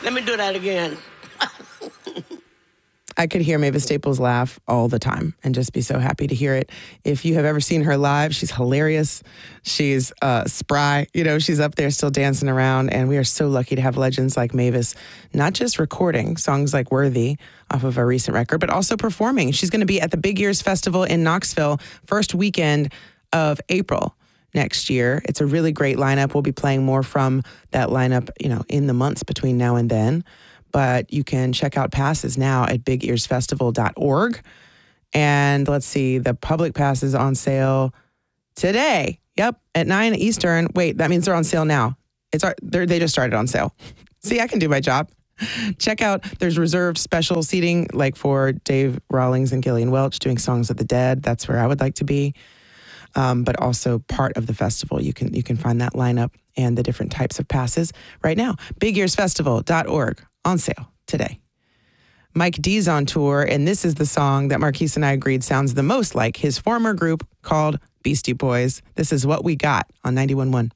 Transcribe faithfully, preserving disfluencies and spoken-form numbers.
Let me do that again. I could hear Mavis Staples laugh all the time and just be so happy to hear it. If you have ever seen her live, she's hilarious. She's uh, spry. You know, she's up there still dancing around. And we are so lucky to have legends like Mavis, not just recording songs like Worthy off of a recent record, but also performing. She's going to be at the Big Ears Festival in Knoxville first weekend of April next year. It's a really great lineup. We'll be playing more from that lineup, you know, in the months between now and then. But you can check out passes now at big ears festival dot org. And let's see, the public pass is on sale today. Yep, at nine Eastern. Wait, that means they're on sale now. It's They just started on sale. See, I can do my job. Check out, there's reserved special seating like for Dave Rawlings and Gillian Welch doing Songs of the Dead. That's where I would like to be. Um, but also part of the festival. You can you can find that lineup and the different types of passes right now. big ears festival dot org. On sale today. Mike D's on tour, and this is the song that Marquise and I agreed sounds the most like his former group called Beastie Boys. This is What We Got on ninety-one point one.